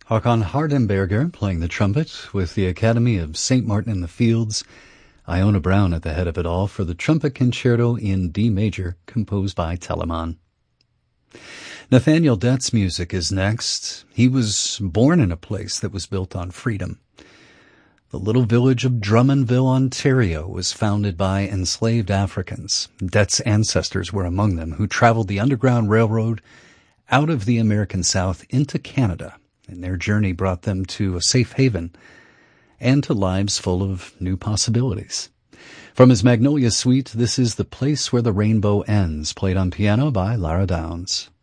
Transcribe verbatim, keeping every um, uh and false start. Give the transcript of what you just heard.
Håkon Hardenberger playing the trumpet with the Academy of Saint Martin in the Fields. Iona Brown at the head of it all for the trumpet concerto in D major composed by Telemann. Nathaniel Dett's music is next. He was born in a place that was built on freedom. The little village of Drummondville, Ontario, was founded by enslaved Africans. Dett's ancestors were among them, who traveled the Underground Railroad out of the American South into Canada, and their journey brought them to a safe haven and to lives full of new possibilities. From his Magnolia Suite, this is The Place Where the Rainbow Ends, played on piano by Lara Downs.